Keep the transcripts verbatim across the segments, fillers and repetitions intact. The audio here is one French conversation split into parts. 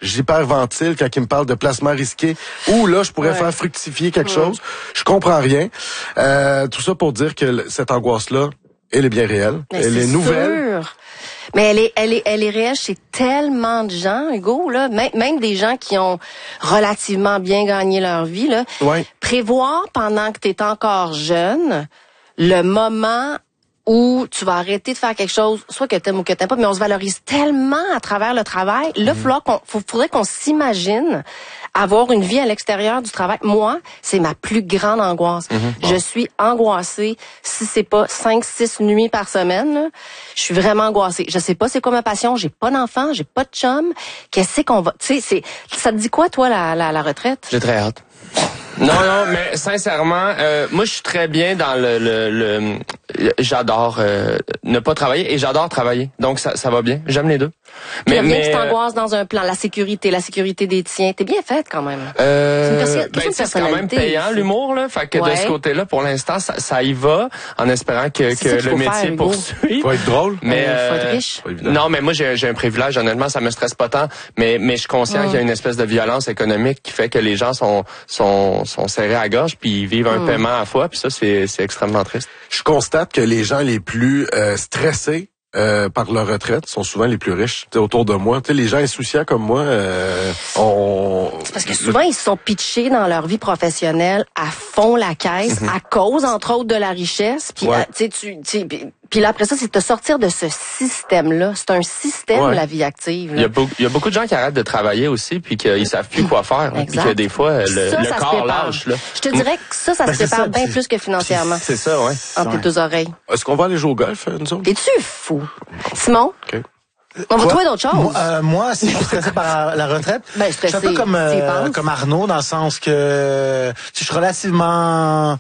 j'hyperventile quand il me parle de placement risqué, ou là, je pourrais ouais. faire fructifier quelque ouais. chose. Je comprends rien. Euh, tout ça pour dire que cette angoisse-là, elle est bien réelle. Mais elle est, est nouvelle. Sûr. Mais elle est, elle est, elle est réelle chez tellement de gens, Hugo, là. Même, même des gens qui ont relativement bien gagné leur vie, là. Ouais. Prévoir pendant que t'es encore jeune, le moment où tu vas arrêter de faire quelque chose, soit que t'aimes ou que t'aimes pas, mais on se valorise tellement à travers le travail. Là, il mmh. qu'on, faudrait qu'on s'imagine avoir une vie à l'extérieur du travail. Moi, c'est ma plus grande angoisse. Mmh. Bon. Je suis angoissée, si c'est pas cinq, six nuits par semaine, là, je suis vraiment angoissée. Je sais pas c'est quoi ma passion, j'ai pas d'enfant, j'ai pas de chum. Qu'est-ce qu'on va... Tu sais, c'est... ça te dit quoi, toi, la, la, la retraite? J'ai très hâte. Non, non, mais sincèrement, euh, moi, je suis très bien dans le... le, le j'adore euh, ne pas travailler et j'adore travailler. Donc, ça, ça va bien. J'aime les deux. Mais, il y a rien qui t'angoisse dans un plan. La sécurité, la sécurité des tiens. T'es bien faite, quand même. Euh, c'est une perso- ben, c'est quand même payant, l'humour, là. Fait que ouais. de ce côté-là, pour l'instant, ça, ça y va, en espérant que, que le métier faire, poursuit. Faut être drôle. Mais, euh, faut être riche. Non, mais moi, j'ai, j'ai un privilège. Honnêtement, ça me stresse pas tant. Mais, mais je suis conscient mmh. qu'il y a une espèce de violence économique qui fait que les gens sont, sont, sont serrés à gorge puis ils vivent un mmh. paiement à la fois. Puis ça, c'est, c'est extrêmement triste. Je constate que les gens les plus euh, stressés Euh, par leur retraite sont souvent les plus riches. T'sais, autour de moi, t'sais, les gens insouciants comme moi, euh, on... C'est parce que souvent, ils se sont pitchés dans leur vie professionnelle à fond la caisse, mm-hmm. à cause, entre autres, de la richesse. Puis, ouais. tu sais, puis là, après ça, c'est de te sortir de ce système-là. C'est un système, ouais. la vie active. Là. Il y a beaucoup, il y a beaucoup de gens qui arrêtent de travailler aussi, puis qu'ils savent plus quoi faire. Puis que des fois, le, ça, le ça corps lâche. Là. Je te dirais que ça, ça ben, se prépare bien plus que financièrement. C'est ça, ouais. Entre tes deux oreilles. Est-ce qu'on va aller jouer au golf, nous autres? T'es-tu fou? Simon? OK. On va trouver d'autres choses. Moi, euh, moi si je suis stressé par la retraite, ben, je suis un peu comme, euh, comme Arnaud, dans le sens que je suis relativement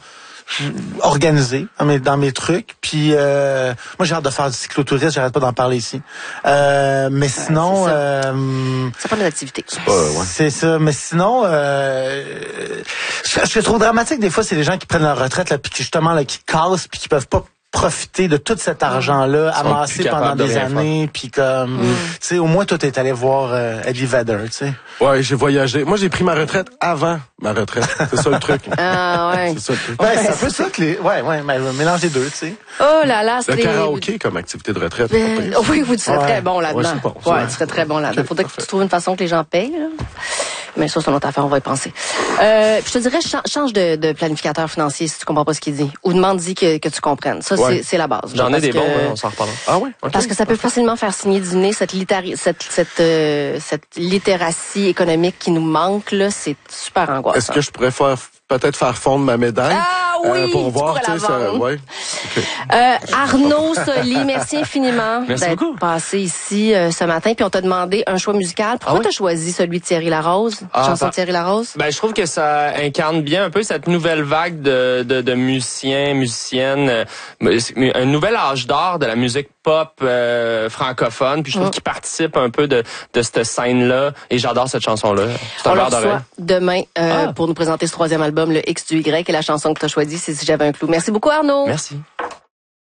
organisé dans mes, dans mes trucs. Puis euh, moi, j'ai hâte de faire du cyclotourisme, j'arrête pas d'en parler ici. Euh, mais sinon... c'est ça. Euh, ça prend de l'activité. C'est pas... Ouais. C'est ça. Mais sinon, euh, ce que je trouve dramatique, des fois, c'est les gens qui prennent leur retraite, là, puis justement, là, qui cassent, puis qui peuvent pas profiter de tout cet argent-là amassé pendant des années, puis comme, mm. tu sais, au moins toi t'es allé voir euh, Eddie Vedder, tu sais. Ouais, j'ai voyagé. Moi, j'ai pris ma retraite avant ma retraite. C'est ça le truc. Ah ouais. C'est ça le truc. Ben, c'est un peu ça que les, ouais, ouais, mais mélange les deux, tu sais. Oh là là, c'est le karaoké comme activité de retraite. Ben, oui, vous tu serais ouais. très bon là-dedans. Ouais, bon, ouais, tu serais très bon là-dedans. Faudrait que tu trouves une façon que les gens payent, là. Mais ça, c'est une autre affaire, on va y penser. Euh, je te dirais, change de, de planificateur financier si tu comprends pas ce qu'il dit. Ou demande-y que, que tu comprennes. Ça, ouais. c'est, c'est la base. J'en ai des que, bons, hein, on s'en reparle. Ah ouais? Okay. Parce que ça peut facilement faire signer du nez cette, littéri- cette, cette, euh, cette littératie économique qui nous manque, là. C'est super angoissant. Est-ce que je pourrais faire, peut-être faire fondre ma médaille? Ah oui! Euh, pour voir, tu sais, ça, ouais. Okay. Euh, Arnaud Soli, merci infiniment merci d'être beaucoup. passé ici euh, ce matin. Puis on t'a demandé un choix musical. Pourquoi ah oui? t'as choisi celui de Thierry Larose, ah, chanson de Thierry Larose? Ben, je trouve que ça incarne bien un peu cette nouvelle vague de, de, de musiciens, musiciennes, euh, un nouvel âge d'or de la musique pop euh, francophone. Puis je trouve mmh. qu'il participe un peu de, de cette scène-là. Et j'adore cette chanson-là. C'est un on le verre d'oreille. Demain euh, ah. pour nous présenter ce troisième album, le X du Y, et la chanson que tu as choisie, c'est Si j'avais un clou. Merci beaucoup, Arnaud. Merci.